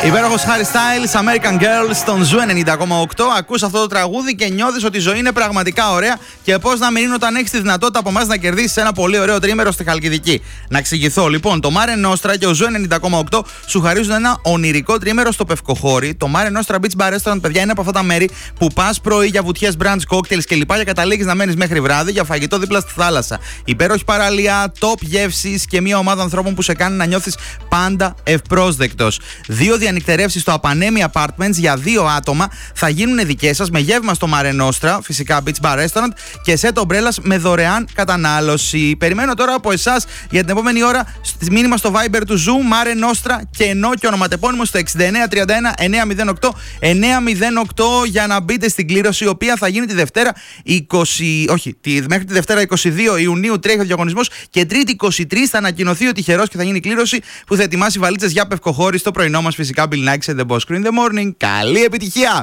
Υπέροχος Harry Styles, American Girl, στον Ζου 90,8. Ακούς αυτό το τραγούδι και νιώθεις ότι η ζωή είναι πραγματικά ωραία. Και πώς να μην είναι όταν έχεις τη δυνατότητα από εμάς να κερδίσεις ένα πολύ ωραίο τρίμερο στη Χαλκιδική. Να εξηγηθώ. Λοιπόν, το Mare Nostra και ο Ζου 90,8 σου χαρίζουν ένα ονειρικό τρίμερο στο Πευκοχώρι. Το Mare Nostra Beach Bar Restaurant, παιδιά, είναι από αυτά τα μέρη που πας πρωί για βουτιές, brunch, cocktails κλπ. Και καταλήγεις να μένεις μέχρι βράδυ για φαγητό δίπλα στη θάλασσα. Υπέροχη παραλία, top γεύσεις και μια ομάδα ανθρώπων που σε κάνει να νιώθεις πάντα ευπρόσδεκτος. 2 διανυκτερεύσεις στο Apanemi Apartments για 2 άτομα θα γίνουν δικές σας με γεύμα στο Mare Nostra, φυσικά Beach Bar Restaurant, και set ομπρέλας με δωρεάν κατανάλωση. Περιμένω τώρα από εσάς για την επόμενη ώρα μήνυμα στο Viber του Ζου, Mare Nostra και ενώ και ονοματεπώνυμο στο 6931 908 908 για να μπείτε στην κλήρωση, η οποία θα γίνει τη Δευτέρα μέχρι τη Δευτέρα 22 Ιουνίου τρέχει ο διαγωνισμός και Τρίτη 23 θα ανακοινωθεί ο τυχερός και θα γίνει κλήρωση που θα ετοιμάσει βαλίτσες για Πευκοχώρι στο πρωινό μας φυσικά Bill Nackis and the Boss Crew in the Morning. Καλή επιτυχία!